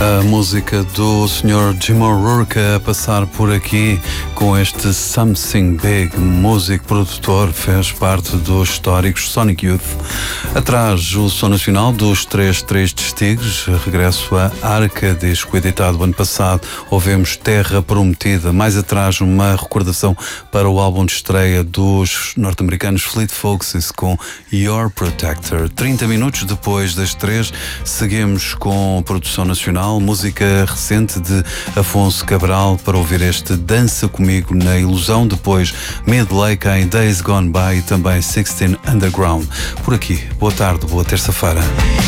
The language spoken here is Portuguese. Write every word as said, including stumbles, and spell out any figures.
A música do senhor Jim O'Rourke a passar por aqui com este Something Big, músico, produtor, fez parte dos históricos Sonic Youth. Atrás, o som nacional dos Três Tristes Tigres, regresso a Arca, disco editado ano passado, ouvemos Terra Prometida. Mais atrás, uma recordação para o álbum de estreia dos norte-americanos Fleet Foxes com Your Protector. trinta minutos depois das três, seguimos com produção nacional, música recente de Afonso Cabral para ouvir este Dança Comigo na Ilusão, depois Mid-Lake em Days Gone By e também Sixteen Underground. Por aqui, boa tarde, boa terça-feira.